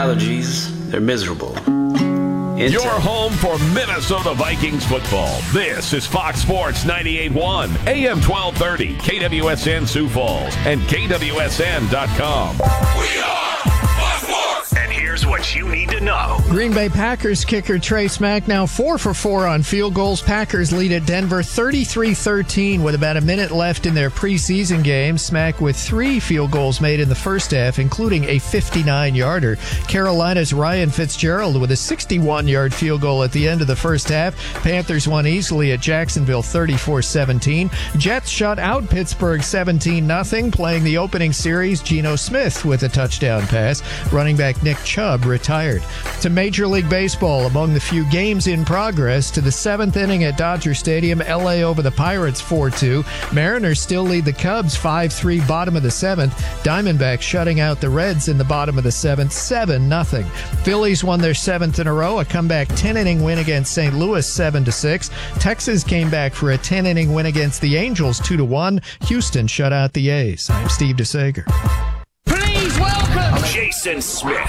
allergies, they're miserable. Your home for Minnesota Vikings football. This is Fox Sports 98.1, AM 1230, KWSN Sioux Falls, and KWSN.com. We are Fox Sports! And here's what you need to know. Green Bay Packers kicker Trey Smack now 4 for 4 on field goals. Packers lead at Denver 33-13 with about a minute left in their preseason game. Smack with 3 field goals made in the first half, including a 59-yarder. Carolina's Ryan Fitzgerald with a 61-yard field goal at the end of the first half. Panthers won easily at Jacksonville 34-17. Jets shut out Pittsburgh 17-0. Playing the opening series, Geno Smith with a touchdown pass. Running back Nick Chubb retired. To Major League Baseball, among the few games in progress, to the 7th inning at Dodger Stadium, LA over the Pirates 4-2. Mariners still lead the Cubs 5-3 bottom of the 7th. Diamondbacks shutting out the Reds in the bottom of the 7th 7-0. Phillies won their 7th in a row, a comeback 10-inning win against St. Louis 7-6. Texas came back for a 10-inning win against the Angels 2-1. Houston shut out the A's. I'm Steve DeSager. Please welcome Jason Smith